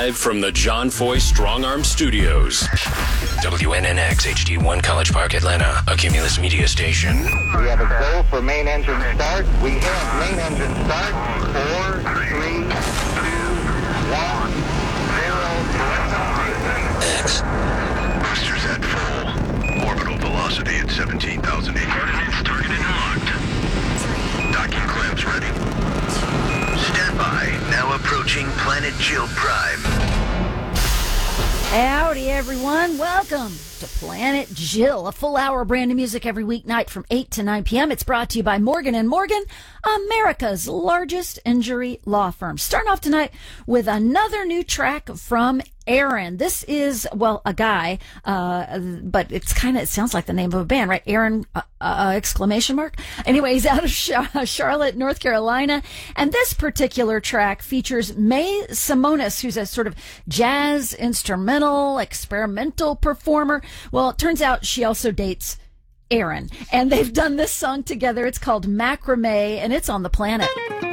Live from the John Foy Strong Arm Studios. WNNX HD1 College Park, Atlanta, a Cumulus media station. We have a go for main engine start. We have main engine start. 4, 3, 2, 1, 0. X. Boosters at full. Orbital velocity at 17,800. Coordinates targeted and locked. Docking clamps ready. Stand by. Now approaching Planet Jill Prime. Howdy, everyone. Welcome to Planet Jill, a full hour of brand new music every weeknight from 8 to 9 p.m. It's brought to you by Morgan & Morgan, America's largest injury law firm. Starting off tonight with another new track from Aaron. This is, well, a guy, but it sounds like the name of a band, right? Aaron, exclamation mark. Anyway, he's out of Charlotte, North Carolina. And this particular track features May Simonis, who's a sort of jazz, instrumental, experimental performer. Well, it turns out she also dates Aaron. And they've done this song together. It's called Macrame, and it's on the Planet.